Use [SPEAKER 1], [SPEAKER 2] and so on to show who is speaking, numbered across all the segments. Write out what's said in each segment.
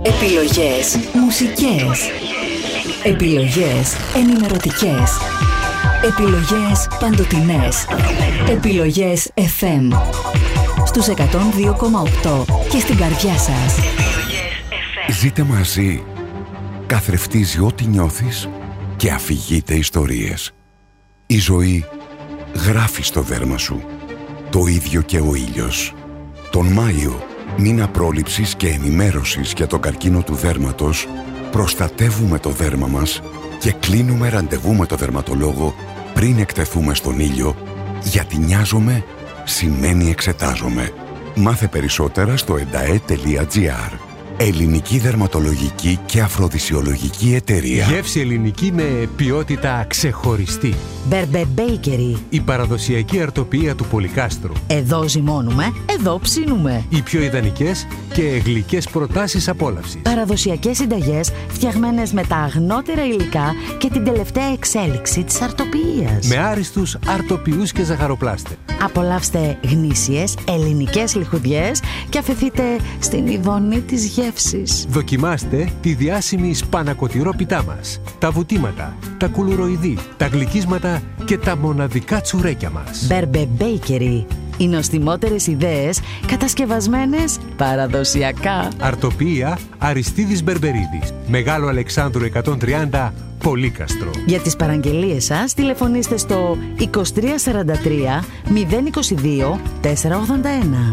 [SPEAKER 1] Επιλογές μουσικές. Επιλογές ενημερωτικές. Επιλογές παντοτινές. Επιλογές FM. Στους 102,8 και στην καρδιά σας.
[SPEAKER 2] Ζείτε μαζί. Καθρεφτίζει ό,τι νιώθεις και αφηγείται ιστορίες. Η ζωή γράφει στο δέρμα σου. Το ίδιο και ο ήλιος. Τον Μάιο, μήνα πρόληψης και ενημέρωσης για το καρκίνο του δέρματος, προστατεύουμε το δέρμα μας και κλείνουμε ραντεβού με το δερματολόγο πριν εκτεθούμε στον ήλιο, γιατί νοιάζομαι σημαίνει εξετάζομαι. Μάθε περισσότερα στο endae.gr. Ελληνική δερματολογική και αφροδισιολογική εταιρεία.
[SPEAKER 3] Γεύση ελληνική με ποιότητα ξεχωριστή.
[SPEAKER 4] Berber Bakery.
[SPEAKER 3] Η παραδοσιακή αρτοποιία του Πολυκάστρου.
[SPEAKER 4] Εδώ ζυμώνουμε, εδώ ψήνουμε.
[SPEAKER 3] Οι πιο ιδανικές και γλυκές προτάσεις απόλαυσης.
[SPEAKER 4] Παραδοσιακές συνταγές φτιαγμένες με τα αγνότερα υλικά και την τελευταία εξέλιξη της αρτοποιίας.
[SPEAKER 3] Με άριστους αρτοποιούς και ζαχαροπλάστε.
[SPEAKER 4] Απολαύστε γνήσιες ελληνικές λιχουδιές και αφηθείτε στην ειδονή της γεύσης.
[SPEAKER 3] Δοκιμάστε τη διάσημη σπανακοτηρόπιτά μας. Τα βουτήματα, τα κουλουροειδή, τα γλυκίσματα και τα μοναδικά τσουρέκια μας.
[SPEAKER 4] Berber Bakery. Οι νοστιμότερες ιδέες κατασκευασμένες παραδοσιακά.
[SPEAKER 3] Αρτοποιία Αριστίδης Μπερμπερίδης. Μεγάλο Αλεξάνδρου 130, Πολύκαστρο.
[SPEAKER 4] Για τις παραγγελίες σας τηλεφωνήστε στο 2343 022 481.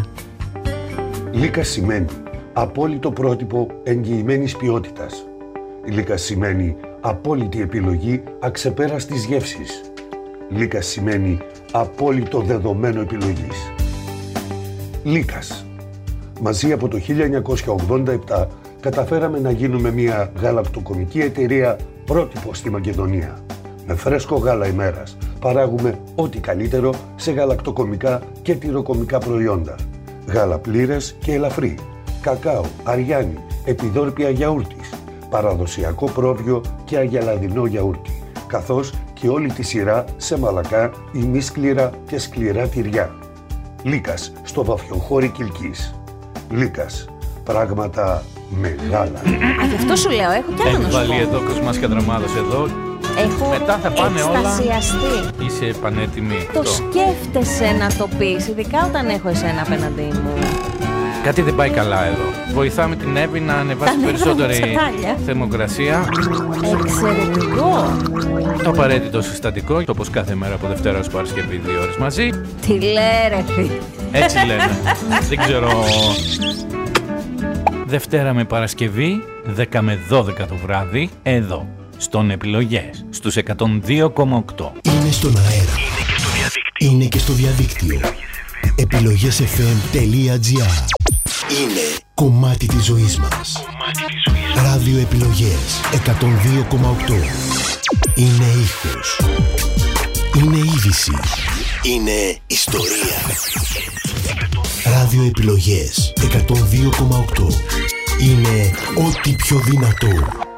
[SPEAKER 5] Λίκας σημαίνει απόλυτο πρότυπο εγγυημένης ποιότητας. Λίκας σημαίνει απόλυτη επιλογή αξεπέραστης γεύσης. Λίκας σημαίνει απόλυτο δεδομένο επιλογής. Λίκας. Μαζί από το 1987 καταφέραμε να γίνουμε μια γαλακτοκομική εταιρεία πρότυπο στη Μακεδονία. Με φρέσκο γάλα ημέρας παράγουμε ό,τι καλύτερο σε γαλακτοκομικά και τυροκομικά προϊόντα. Γάλα πλήρες και ελαφρύ, κακάο, αριάνι, επιδόρπια γιαούρτης, παραδοσιακό πρόβιο και αγελαδινό γιαούρτι, καθώς και όλη τη σειρά σε μαλακά, ημίσκληρα και σκληρά τυριά. Λίκας στο Βαφιοχώρι Κιλκής. Λίκας, πράγματα μεγάλα.
[SPEAKER 6] Γι' αυτό σου λέω, έχω κι άλλο να σου πω.
[SPEAKER 7] Έχει βάλει εδώ Κοσμάς και Αδραμάδος εδώ.
[SPEAKER 6] Έχω
[SPEAKER 7] μετά θα πάνε
[SPEAKER 6] εκστασιαστεί.
[SPEAKER 7] Όλα. Είσαι πανέτοιμη.
[SPEAKER 6] Το σκέφτεσαι να το πεις, ειδικά όταν έχω εσένα απέναντί μου.
[SPEAKER 7] Κάτι δεν πάει καλά εδώ. Βοηθάμε την Εύη να ανεβάσει περισσότερη θερμοκρασία.
[SPEAKER 6] Εξαιρετικό.
[SPEAKER 7] Το απαραίτητο συστατικό, όπως κάθε μέρα από Δευτέρα ως Παρασκευή 2 ώρες μαζί.
[SPEAKER 6] Τι λέρε,
[SPEAKER 7] Έτσι λένε. Δεν ξέρω. Δευτέρα με Παρασκευή, 10 με 12 το βράδυ, εδώ, στον Επιλογές, στους 102,8.
[SPEAKER 8] Είναι στον αέρα. Είναι και στο διαδίκτυο. Επιλογές.fm.gr. Είναι κομμάτι της ζωής μας. Ράδιο Επιλογές 102,8. Είναι ήχος. Είναι είδηση. Είναι ιστορία. Ράδιο Επιλογές 102,8. Είναι ό,τι πιο δυνατό.